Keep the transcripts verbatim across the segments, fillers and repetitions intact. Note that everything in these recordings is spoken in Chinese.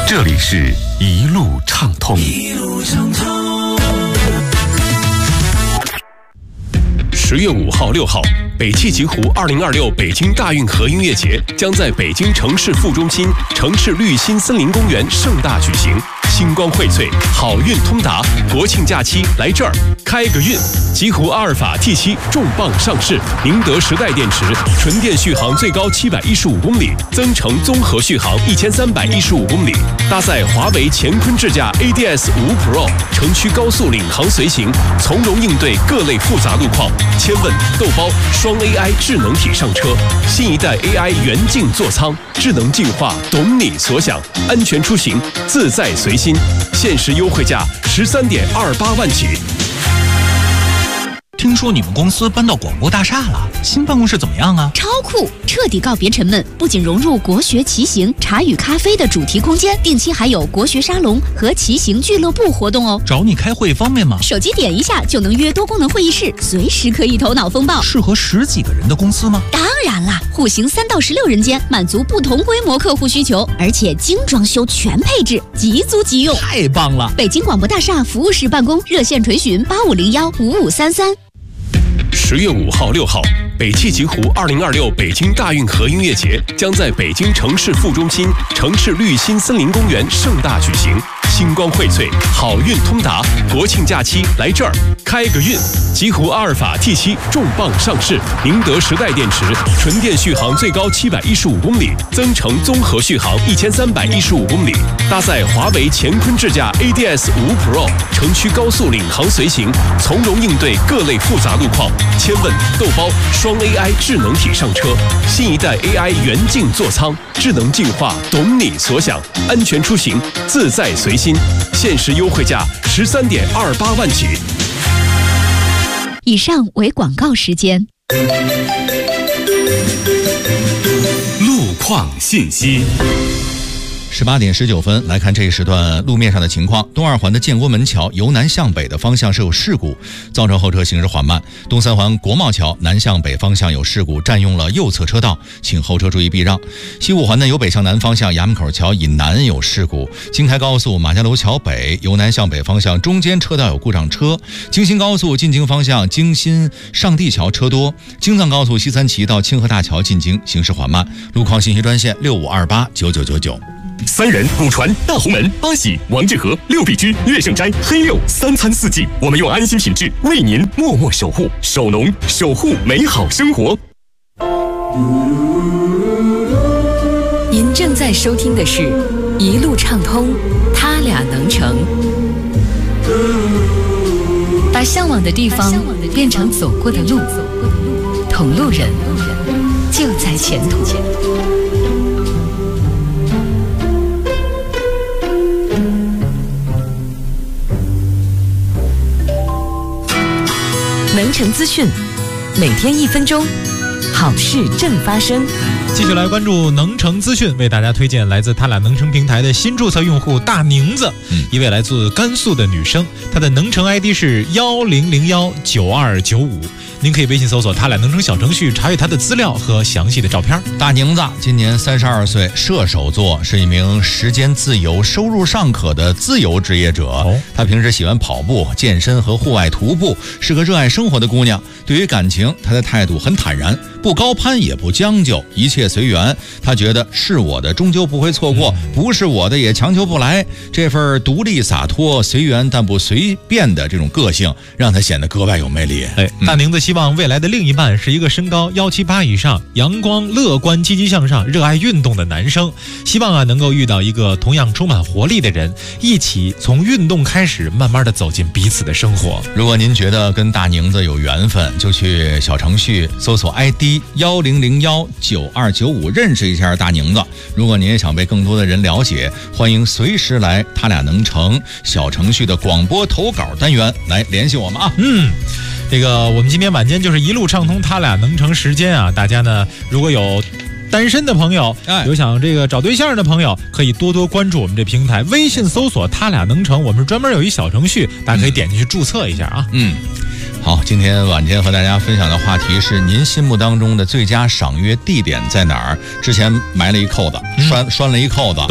这里是一路畅通。 一路畅通。 十月五号、六号，北汽极狐二零二六北京大运河音乐节将在北京城市副中心城市绿心森林公园盛大举行。星光荟萃，好运通达，国庆假期来这儿开个运。极狐阿尔法 T 七 重磅上市，宁德时代电池，纯电续航最高七百一十五公里，增程综合续航一千三百一十五公里，搭载华为乾坤智驾 A D S 五 Pro， 城区高速领航随行，从容应对各类复杂路况。千问、豆包双 A I 智能体上车，新一代 A I 元镜座舱，智能进化，懂你所想，安全出行，自在随心。限时优惠价十三点二八万起。 听说你们公司搬到广播大厦了，新办公室怎么样啊？ 超酷，彻底告别沉闷，不仅融入国学骑行、茶与咖啡的主题空间，定期还有国学沙龙和骑行俱乐部活动哦。 找你开会方便吗？ 手机点一下就能约多功能会议室，随时可以头脑风暴。 适合十几个人的公司吗？ 当然啦，户型三到十六人间，满足不同规模客户需求，而且精装修全配置，即租即用， 太棒了！ 北京广播大厦服务室办公，热线垂询八五零幺五五三三。 十月五号、六号，北汽极狐二零二六北京大运河音乐节将在北京城市副中心城市绿心森林公园盛大举行。星光荟萃，好运通达，国庆假期来这儿开个运。极狐阿尔法 T 七 重磅上市，宁德时代电池，纯电续航最高七百一十五公里，增程综合续航一千三百一十五公里，搭载华为乾坤智驾 A D S 五 Pro， 城区高速领航随行，从容应对各类复杂路况。千问、豆包双 A I 智能体上车，新一代 A I 元镜座舱，智能进化，懂你所想，安全出行，自在随心。限时优惠价十三点二八万起。 以上为广告时间。 路况信息。 十八点十九分，来看这一时段路面上的情况。东二环的建国门桥由南向北的方向是有事故，造成后车行驶缓慢。东三环国贸桥南向北方向有事故，占用了右侧车道，请后车注意避让。西五环呢由北向南方向衙门口桥以南有事故。京开高速马家楼桥北由南向北方向中间车道有故障车。京新高速进京方向京新上地桥车多。京藏高速西三旗到清河大桥进京行驶缓慢。路况信息专线六五二八九九九九。 三人、古传、大红门、八喜、王致和、六必居、乐盛斋、黑六三餐四季，我们用安心品质为您默默守护，守农，守护美好生活。 您正在收听的是一路畅通，他俩能成，把向往的地方变成走过的路，同路人就在前途。能成资讯，每天一分钟，好事正发生。 继续来关注能成资讯，为大家推荐来自他俩能成平台的新注册用户大宁子，嗯、一位来自甘肃的女生，她的能成 I D 是幺零零幺九二九五。您可以微信搜索他俩能成小程序，查阅她的资料和详细的照片。 大宁子今年三十二岁，射手座，是一名时间自由、收入尚可的自由职业者。哦、她平时喜欢跑步、健身和户外徒步，是个热爱生活的姑娘。对于感情，她的态度很坦然，不高攀也不将就，一切随缘。她觉得是我的终究不会错过，嗯、不是我的也强求不来。这份独立洒脱、随缘但不随便的这种个性，让她显得格外有魅力。 哎，大宁子希望未来的另一半是一个身高幺七八以上、阳光、乐观、积极向上、热爱运动的男生。希望啊能够遇到一个同样充满活力的人，一起从运动开始，慢慢的走进彼此的生活。 如果您觉得跟大宁子有缘分，就去小程序搜索 I D 幺零零幺九二九五，认识一下大宁子。如果您也想被更多的人了解，欢迎随时来他俩能成小程序的广播投稿单元来联系我们啊。 嗯。这个我们今天晚间就是一路畅通他俩能成时间啊，大家呢如果有单身的朋友，有想这个找对象的朋友，可以多多关注我们这平台，微信搜索他俩能成，我们是专门有一小程序，大家可以点进去注册一下啊。 嗯，好，今天晚间和大家分享的话题是您心目当中的最佳赏月地点在哪儿？之前埋了一扣子，拴拴了一扣子， 对。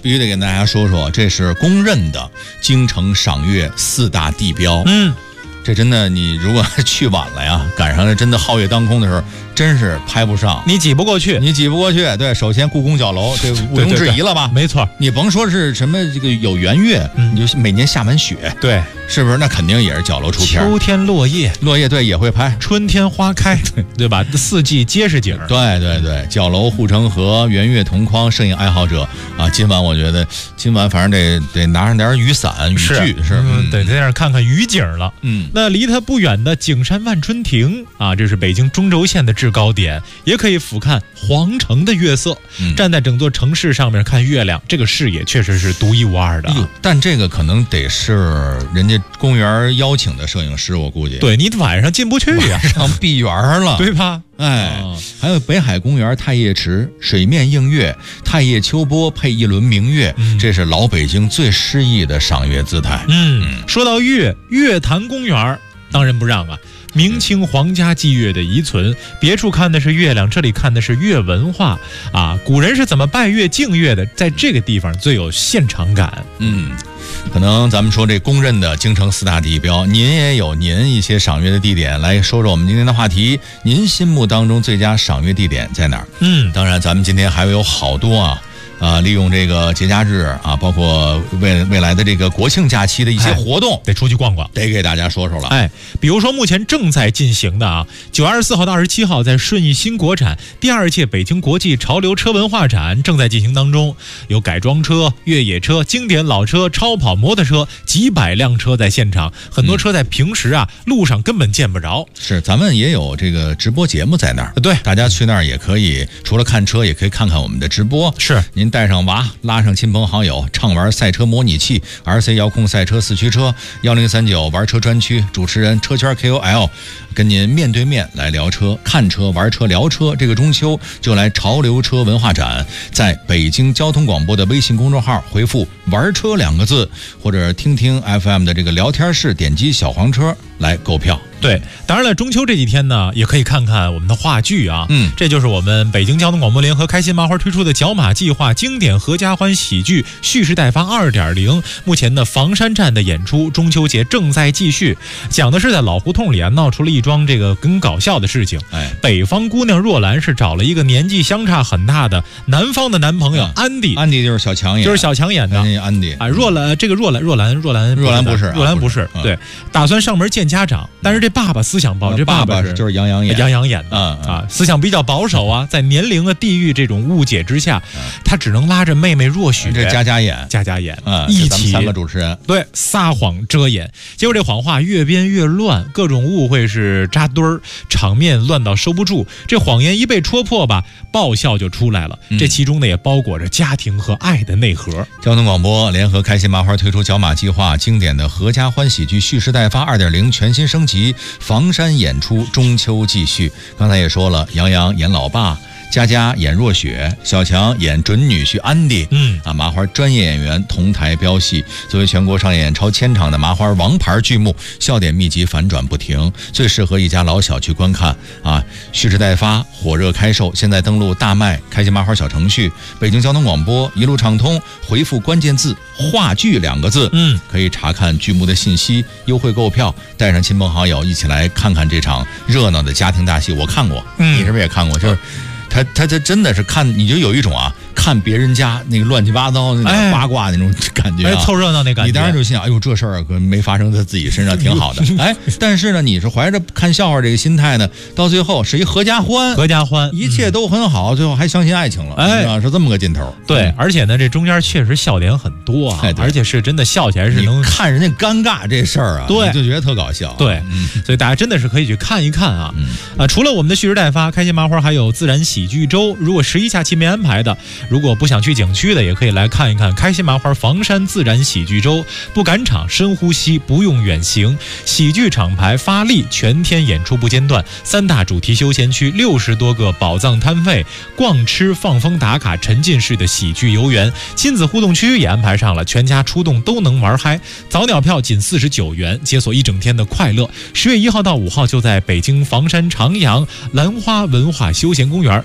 必须得跟大家说说，这是公认的京城赏月四大地标。 嗯， 这真的，你如果去晚了呀，赶上了真的皓月当空的时候，真是拍不上， 你挤不过去， 你挤不过去。对，首先故宫角楼，这毋庸置疑了吧？ 没错， 你甭说是什么这个有圆月，嗯、你就每年下完雪， 对， 是不是？那肯定也是角楼出片。 秋天落叶， 落叶对也会拍， 春天花开，对对吧？四季皆是景。 对对对，角楼护城河，圆月同框，摄影爱好者啊，今晚我觉得今晚反正得得拿上点雨伞、雨具，是， 嗯，得在那儿看看雨景了。嗯，那离它不远的景山万春亭啊，这是北京中轴线的制高点，也可以俯瞰皇城的月色。嗯、站在整座城市上面看月亮，这个视野确实是独一无二的、啊。 但这个可能得是人家公园邀请的摄影师，我估计。 对，你晚上进不去呀、啊， 上闭园了， 对吧？ 哎，哦、还有北海公园太液池，水面映月，太液秋波配一轮明月，嗯、这是老北京最诗意的赏月姿态。 嗯，嗯说到月，月坛公园当仁不让啊。明清皇家祭月的遗存，别处看的是月亮，这里看的是月文化啊。古人是怎么拜月敬月的，在这个地方最有现场感。 嗯，可能咱们说这公认的京城四大地标，您也有您一些赏月的地点，来说说我们今天的话题，您心目当中最佳赏月地点在哪儿？嗯，当然咱们今天还有好多啊。啊，利用这个节假日啊，包括未未来的这个国庆假期的一些活动， 哎、得出去逛逛， 得给大家说说了。 哎，比如说目前正在进行的啊，九月二十四号到二十七号，在顺义新国产第二届北京国际潮流车文化展正在进行当中，有改装车、越野车、经典老车、超跑摩托车，几百辆车在现场，很多车在平时啊、嗯、路上根本见不着。 是，咱们也有这个直播节目在那儿， 对， 大家去那儿也可以，除了看车，也可以看看我们的直播。 是， 您带上娃，拉上亲朋好友，畅玩赛车模拟器 R C 遥控赛车四驱车一零三九玩车专区，主持人车圈 K O L 跟您面对面来聊车、看车、玩车、聊车。这个中秋就来潮流车文化展，在北京交通广播的微信公众号回复玩车两个字，或者听听 F M 的这个聊天室，点击小黄车来购票。 对，当然了，中秋这几天呢，也可以看看我们的话剧啊。嗯，这就是我们北京交通广播联合开心麻花推出的角马计划经典合家欢喜剧蓄势待发 二点零。目前的房山站的演出，中秋节正在继续，讲的是在老胡同里啊闹出了一桩这个很搞笑的事情。哎，北方姑娘若兰是找了一个年纪相差很大的南方的男朋友、嗯、安迪， 安迪就是小强演， 就是小强演的。 安迪啊，若兰这个若兰若兰若兰若兰不是， 若兰不是， 嗯、 对，打算上门见家长，但是这爸爸思想保，这爸爸是就是杨洋演， 杨洋演的、嗯嗯、啊，思想比较保守啊，在年龄和地域这种误解之下，嗯、他只能拉着妹妹若许， 这佳佳演， 佳佳演， 嗯， 一起三个主持人对撒谎遮掩，结果这谎话越编越乱，各种误会是扎堆儿，场面乱到收不住。这谎言一被戳破吧，爆笑就出来了。嗯、这其中呢也包裹着家庭和爱的内核。 交通广播联合开心麻花推出角马计划经典的合家欢喜剧蓄势待发 二点零 全新升级，房山演出中秋继续。刚才也说了，杨洋演老爸，佳佳演若雪，小强演准女婿安迪。嗯啊，麻花专业演员同台飙戏，作为全国上演超千场的麻花王牌剧目，笑点密集，反转不停，最适合一家老小去观看啊！蓄势待发，火热开售，现在登录大麦开心麻花小程序，北京交通广播一路畅通，回复关键字话剧两个字，嗯，可以查看剧目的信息，优惠购票，带上亲朋好友一起来看看这场热闹的家庭大戏。我看过，嗯，你是不是也看过？就是他他他真的是看，你就有一种啊，看别人家那个乱七八糟那种八卦那种感觉、啊， 哎，凑热闹那感觉。 你当然就心想，哎呦，这事儿可没发生在自己身上，挺好的。哎，但是呢，你是怀着看笑话这个心态呢，到最后是一合家欢， 合家欢， 一切都很好，嗯、最后还相信爱情了，哎，是这么个劲头。 对，嗯、而且呢，这中间确实笑点很多啊，哎、而且是真的笑起来是能看人家尴尬这事儿啊， 对， 就觉得特搞笑。 对，嗯、所以大家真的是可以去看一看啊。嗯、啊，除了我们的蓄势待发、开心麻花，还有自然喜剧周。如果十一假期没安排的，如果不想去景区的，也可以来看一看开心麻花房山自然喜剧周。不赶场，深呼吸，不用远行。喜剧厂牌发力，全天演出不间断。三大主题休闲区，六十多个宝藏摊位，逛吃放风打卡，沉浸式的喜剧游园。亲子互动区也安排上了，全家出动都能玩嗨。早鸟票仅四十九元，解锁一整天的快乐。十月一号到五号就在北京房山长阳兰花文化休闲公园，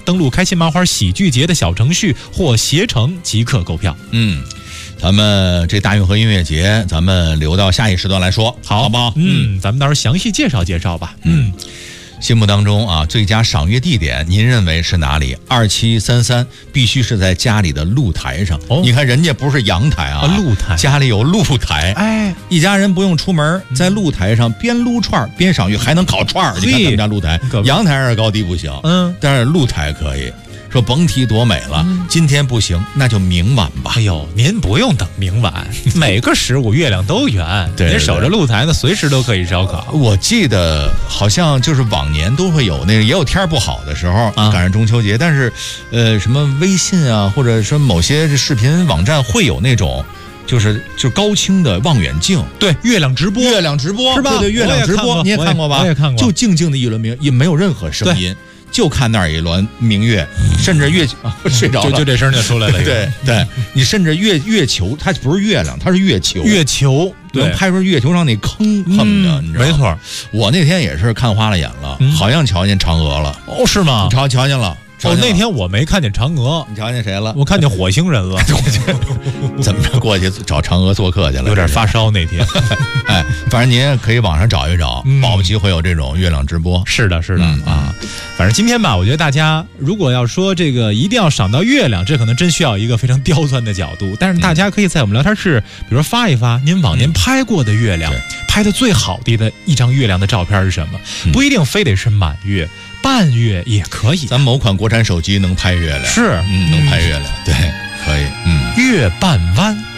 登录开心麻花喜剧节的小程序或携程即可购票。 嗯。咱们这大运河音乐节，咱们留到下一时段来说，好，好不好？ 嗯，咱们到时候详细介绍介绍吧。 嗯，心目当中啊，最佳赏月地点，您认为是哪里？二七三三必须是在家里的露台上。哦，你看人家不是阳台啊， 啊露台， 家里有露台。哎，一家人不用出门，在露台上边撸串边赏月，还能烤串儿。你看咱们家露台，阳台是高低不行，嗯，但是露台可以。说甭提多美了，嗯、今天不行，那就明晚吧。 哎呦，您不用等明晚，每个十五月亮都圆，对对对，您守着露台呢，随时都可以烧烤。 我记得好像就是往年都会有那个，也有天不好的时候，啊、赶上中秋节，但是，呃，什么微信啊，或者说某些视频网站会有那种。就是就是高清的望远镜， 对，月亮直播， 月亮直播是吧？ 对对，月亮直播你也看过吧？ 我也看过， 就静静的一轮明，也没有任何声音。就看那儿一轮明月，甚至月、啊、睡着了， 就就这声就出来了。 对对，你甚至月月球，它不是月亮，它是月球。 月球能拍出月球上那坑碰着，你知道吗？ 没错， 我那天也是看花了眼了，嗯、好像瞧见嫦娥了。 哦，是吗？ 瞧瞧见了。 哦，那天我没看见嫦娥， 你瞧见谁了？ 我看见火星人了。 怎么着过去找嫦娥做客去了？ 有点发烧那天。 哎，反正您也可以网上找一找，嗯、保不齐会有这种月亮直播。 是的，是的、嗯、啊。反正今天吧，我觉得大家如果要说这个一定要赏到月亮，这可能真需要一个非常刁钻的角度。但是大家可以在我们聊天室，比如说发一发您往年拍过的月亮，嗯、拍的最好的一张月亮的照片是什么？嗯、不一定非得是满月。半月也可以， 咱某款国产手机能拍月亮， 是， 嗯，能拍月亮，对，可以，嗯， 月半弯。